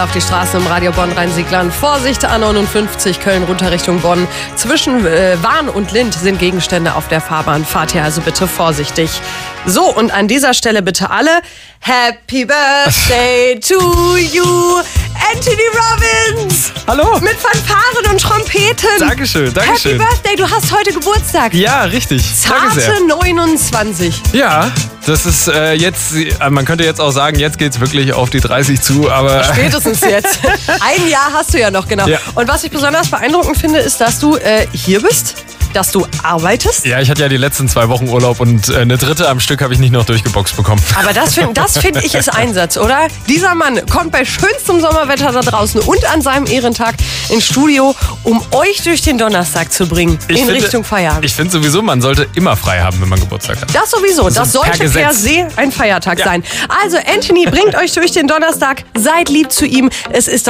Auf die Straßen im Radio Bonn-Rhein-Sieg-Land. Vorsicht, A59 Köln runter Richtung Bonn. Zwischen Wahn und Lindt sind Gegenstände auf der Fahrbahn. Fahrt hier also bitte vorsichtig. So, und an dieser Stelle bitte alle Happy Birthday to you, Anthony Robbins! Hallo! Mit Fanfaren und Trompeten! Dankeschön. Happy Birthday, du hast heute Geburtstag! Ja, richtig. Danke sehr. Zarte 29. Ja, das ist jetzt, man könnte jetzt auch sagen, jetzt geht's wirklich auf die 30 zu, aber... Spätestens jetzt. Ein Jahr hast du ja noch, genau. Ja. Und was ich besonders beeindruckend finde, ist, dass du hier bist, dass du arbeitest. Ja, ich hatte ja die letzten 2 Wochen Urlaub und eine dritte am Stück habe ich nicht noch durchgeboxt bekommen. Aber das find ich ist Einsatz, oder? Dieser Mann kommt bei schönstem Sommerwetter da draußen und an seinem Ehrentag ins Studio, um euch durch den Donnerstag zu bringen, Richtung Feierabend. Ich finde sowieso, man sollte immer frei haben, wenn man Geburtstag hat. Das sowieso. Das sollte per se ein Feiertag sein. Also Anthony bringt euch durch den Donnerstag. Seid lieb zu ihm. Es ist